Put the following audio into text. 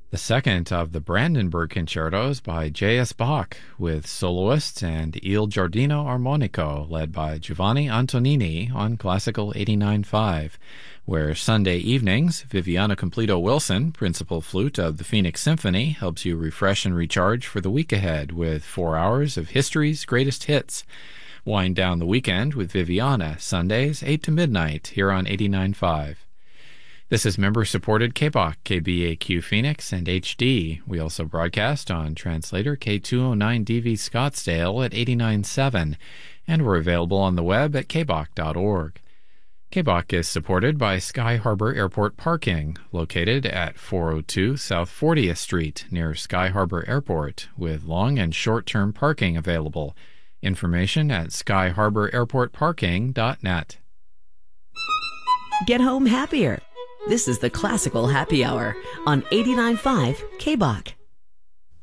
The second of the Brandenburg Concertos by J.S. Bach, with soloists and Il Giardino Armonico, led by Giovanni Antonini on Classical 89.5, where Sunday evenings, Viviana Completo Wilson, principal flute of the Phoenix Symphony, helps you refresh and recharge for the week ahead with 4 hours of history's greatest hits. Wind down the weekend with Viviana, Sundays, 8 to midnight, here on 89.5. This is member-supported KBOC, KBAQ Phoenix, and HD. We also broadcast on translator K209DV Scottsdale at 89.7, and we're available on the web at kbok.org. KBOC is supported by Sky Harbor Airport Parking, located at 402 South 40th Street near Sky Harbor Airport, with long and short-term parking available. Information at skyharbor-airport-parking.net. Get home happier. This is the Classical Happy Hour on 89.5 KBOC.